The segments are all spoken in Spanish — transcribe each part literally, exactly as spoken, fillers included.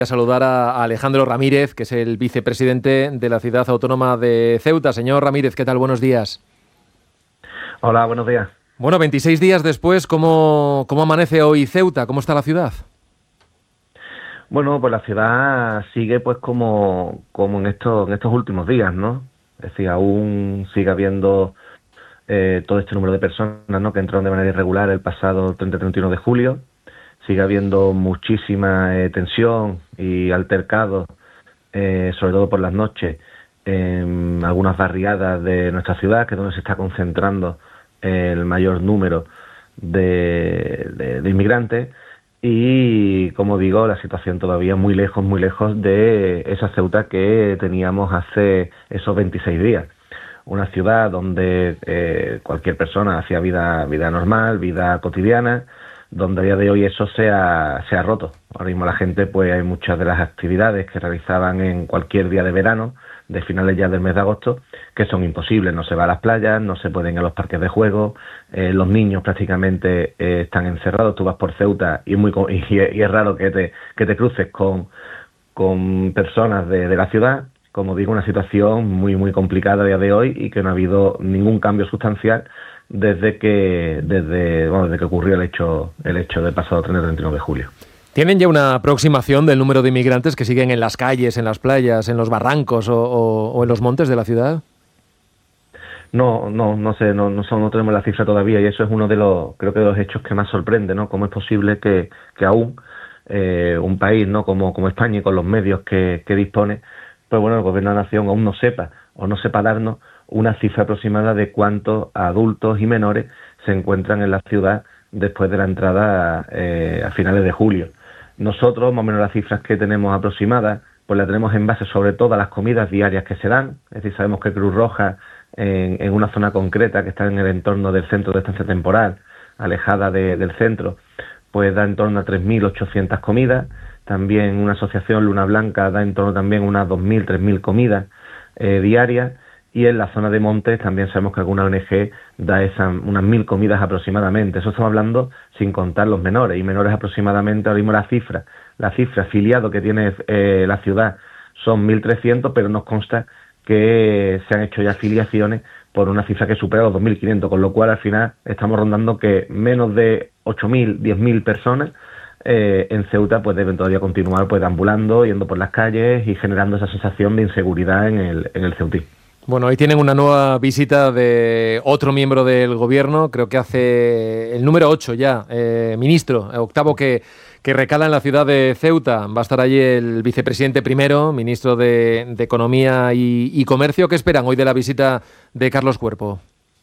A saludar a Alejandro Ramírez, que es el vicepresidente de la ciudad autónoma de Ceuta. Señor Ramírez, ¿qué tal? Buenos días. Hola, buenos días. Bueno, veintiséis días después, ¿cómo, cómo amanece hoy Ceuta? ¿Cómo está la ciudad? Bueno, pues la ciudad sigue pues como, como en estos, en estos últimos días, ¿no? Es decir, aún sigue habiendo eh, todo este número de personas, ¿no?, que entraron de manera irregular el pasado treinta y treinta y uno de julio. Sigue habiendo muchísima eh, tensión y altercados, eh, sobre todo por las noches, en algunas barriadas de nuestra ciudad, que es donde se está concentrando el mayor número de, de, de inmigrantes. Y, como digo, la situación todavía muy lejos, muy lejos de esa Ceuta que teníamos hace esos veintiséis días. Una ciudad donde eh, cualquier persona hacía vida, vida normal, vida cotidiana, donde a día de hoy eso se ha, se ha roto. Ahora mismo la gente, pues hay muchas de las actividades que realizaban en cualquier día de verano, de finales ya del mes de agosto, que son imposibles. No se va a las playas, no se pueden ir a los parques de juego, eh, los niños prácticamente eh, están encerrados. Tú vas por Ceuta y, muy, y, y es raro que te, que te cruces con, con personas de, de la ciudad. Como digo, una situación muy, muy complicada a día de hoy y que no ha habido ningún cambio sustancial desde que desde, bueno, desde que ocurrió el hecho el hecho del pasado treinta y treinta y uno de julio. ¿Tienen ya una aproximación del número de inmigrantes que siguen en las calles, en las playas, en los barrancos o, o, o en los montes de la ciudad? No, no, no sé, no, no, no tenemos la cifra todavía, y eso es uno de los, creo que de los hechos que más sorprende, ¿no? Cómo es posible que, que aún eh, un país, ¿no?, como, como España, y con los medios que, que dispone, pues bueno, el gobierno de la nación aún no sepa o no sepa darnos una cifra aproximada de cuántos adultos y menores se encuentran en la ciudad después de la entrada eh, a finales de julio. Nosotros, más o menos las cifras que tenemos aproximadas, pues las tenemos en base sobre todo a las comidas diarias que se dan. Es decir, sabemos que Cruz Roja, en, en una zona concreta que está en el entorno del centro de estancia temporal, alejada de, del centro, pues da en torno a tres mil ochocientas comidas. También una asociación, Luna Blanca, da en torno también a unas dos mil, tres mil comidas eh, diarias. Y en la zona de montes también sabemos que alguna O N G da esa, unas mil comidas aproximadamente. Eso estamos hablando sin contar los menores. Y menores aproximadamente, ahora mismo la cifra, la cifra afiliado que tiene eh, la ciudad son mil trescientos, pero nos consta que se han hecho ya afiliaciones por una cifra que supera los dos mil quinientos, con lo cual al final estamos rondando que menos de ocho mil, diez mil personas eh, en Ceuta pues deben todavía continuar pues deambulando, yendo por las calles y generando esa sensación de inseguridad en el, en el Ceutí. Bueno, hoy tienen una nueva visita de otro miembro del gobierno, creo que hace el número ocho ya, eh, ministro, octavo que, que recala en la ciudad de Ceuta. Va a estar allí el vicepresidente primero, ministro de, de Economía y, y Comercio. ¿Qué esperan hoy de la visita de Carlos Cuerpo?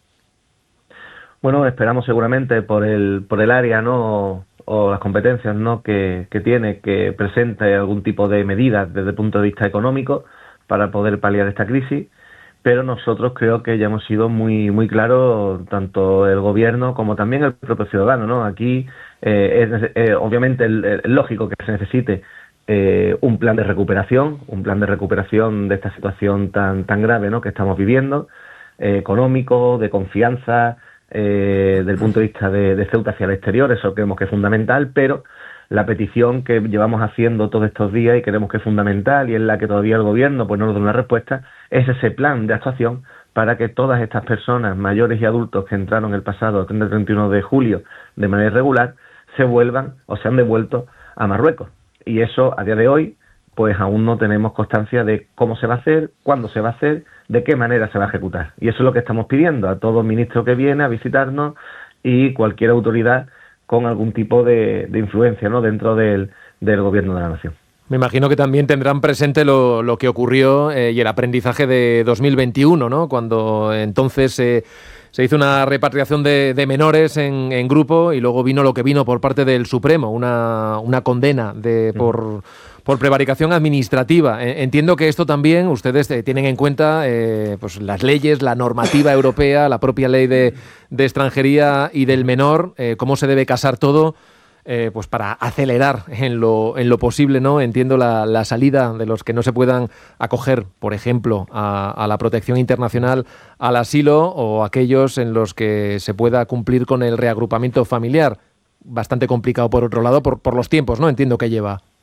Bueno, esperamos seguramente por el por el área, ¿no?, o las competencias, ¿no?, que, que tiene, que presente algún tipo de medidas desde el punto de vista económico para poder paliar esta crisis. Pero nosotros creo que ya hemos sido muy muy claros, tanto el gobierno como también el propio ciudadano, ¿no? Aquí eh, es eh, obviamente el, el, es lógico que se necesite eh, un plan de recuperación, un plan de recuperación de esta situación tan tan grave, ¿no?, que estamos viviendo, eh, económico, de confianza, eh, del punto de vista de, de Ceuta hacia el exterior. Eso creemos que es fundamental, pero la petición que llevamos haciendo todos estos días y creemos que es fundamental, y es la que todavía el gobierno pues no nos da una respuesta, es ese plan de actuación para que todas estas personas mayores y adultos que entraron el pasado treinta y treinta y uno de julio de manera irregular se vuelvan o sean devueltos a Marruecos. Y eso a día de hoy pues aún no tenemos constancia de cómo se va a hacer, cuándo se va a hacer, de qué manera se va a ejecutar. Y eso es lo que estamos pidiendo a todo ministro que viene a visitarnos y cualquier autoridad con algún tipo de, de influencia, ¿no?, dentro del, del gobierno de la nación. Me imagino que también tendrán presente lo, lo que ocurrió eh, y el aprendizaje de dos mil veintiuno, ¿no?, cuando entonces eh, se hizo una repatriación de, de menores en, en grupo y luego vino lo que vino por parte del Supremo, una, una condena de por... por prevaricación administrativa. Entiendo que esto también ustedes eh, tienen en cuenta eh, pues las leyes, la normativa europea, la propia ley de, de extranjería y del menor, eh, cómo se debe casar todo, eh, pues para acelerar en lo, en lo posible, ¿no? Entiendo la, la salida de los que no se puedan acoger, por ejemplo, a, a la protección internacional, al asilo, o aquellos en los que se pueda cumplir con el reagrupamiento familiar. Bastante complicado por otro lado, por, por los tiempos, ¿no? Entiendo que lleva.